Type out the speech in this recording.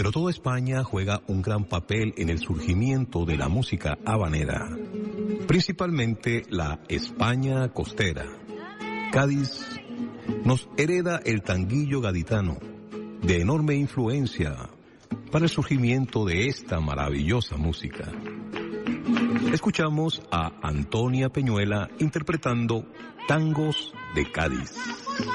Pero toda España juega un gran papel en el surgimiento de la música habanera, principalmente la España costera. Cádiz nos hereda el tanguillo gaditano, de enorme influencia para el surgimiento de esta maravillosa música. Escuchamos a Antonia Peñuela interpretando Tangos de Cádiz.